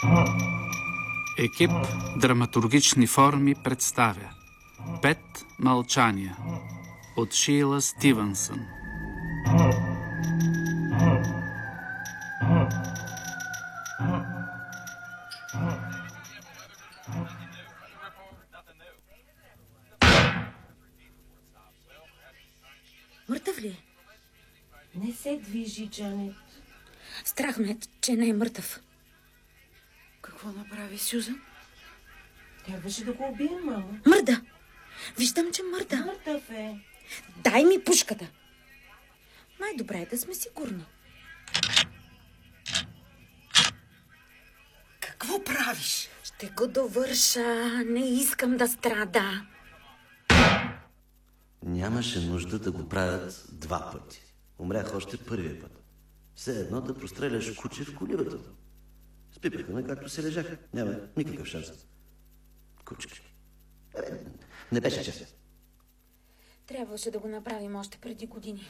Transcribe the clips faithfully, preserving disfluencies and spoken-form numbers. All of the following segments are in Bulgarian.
Екип драматургични форми представя Пет мълчания от Шийла Стивенсън. Мъртъв ли е? Не се движи, Джанет. Страх ме, че не е мъртъв. Какво направи Сюзан? Трябваше да го убие, мама. Мърда! Виждам, че мърда. Мъртъв е. Дай ми пушката. Най-добре е да сме сигурни. Какво правиш? Ще го довърша. Не искам да страда. Нямаше нужда да го правят два пъти. Умрях още първия път. Все едно да простреляш куче в коливата. Спипаха ме, както се лежаха. Няма никакъв шанс. Кучки. Не беше честно. Трябваше да го направим още преди години.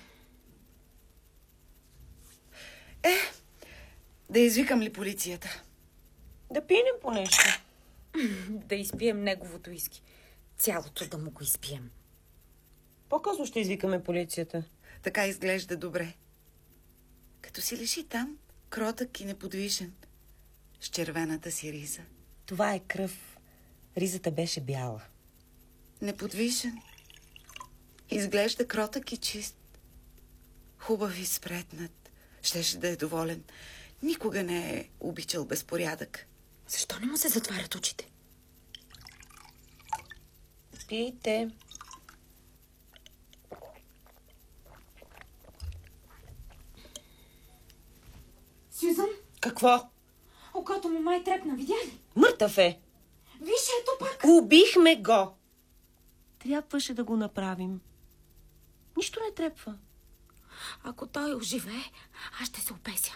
Е, да извикам ли полицията? Да пинем по нещо. Да изпием неговото виски. Цялото да му го изпием. По-късно ще извикаме полицията. Така изглежда добре. Като си лежи там, кротък и неподвижен, с червената си риза. Това е кръв. Ризата беше бяла. Неподвижен. Изглежда кротък и чист. Хубав и спретнат. Щеше да е доволен. Никога не е обичал безпорядък. Защо не му се затварят очите? Пийте. Сюзан? Какво? Окото му май трепна, видя ли? Мъртъв е. Виж, ето пак. Убихме го. Трябваше да го направим. Нищо не трепва. Ако той оживее, аз ще се опеся.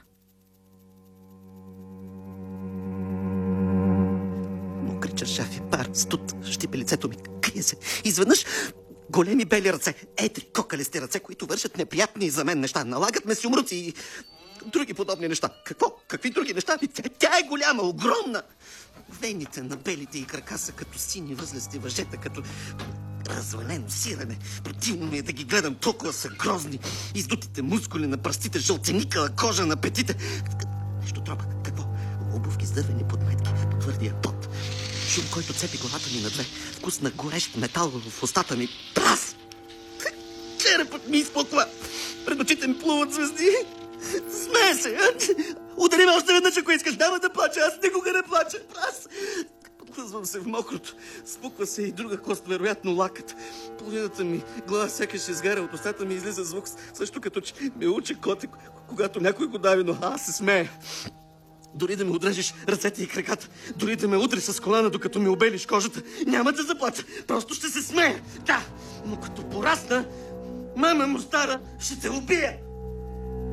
Мокри чершави, пар, студ, щипи лицето ми, крие се. Изведнъж големи бели ръце, едри, кокалести ръце, които вършат неприятни за мен неща. Налагат ме сюмруци и други подобни неща. Какво? Какви други неща? Тя, тя е голяма, огромна. Вейните на белите и крака са като сини възлести въжета, като развалено сирене. Противно ми е да ги гледам, толкова са грозни. Издутите мускули на пръстите, жълтеникава кожа на петите. Нещо тропа. Какво? Обувки с дървени подметки по твърдия пот. Шум, който цепи главата ми на две. Вкус на горещ метал в устата ми. Прас! Черепът ми изплъква. Пред очите ми плуват звезди. Смея се! Удари ме още веднъж, ако искаш. Няма да плача. Аз никога не плача. Прас! Подхлъзвам се в мокрото. Спуква се и друга кост, вероятно лакът. Половината ми глава сякаш изгаря, от устата ми излиза звук, също като че ме учи котик, когато някой го дави, но аз се смея. Дори да ме отрежеш ръцете и краката, дори да ме удри с колана, докато ми обелиш кожата, няма да заплача. Просто ще се смея. Да, но като порасна, мама му стара, ще те убия.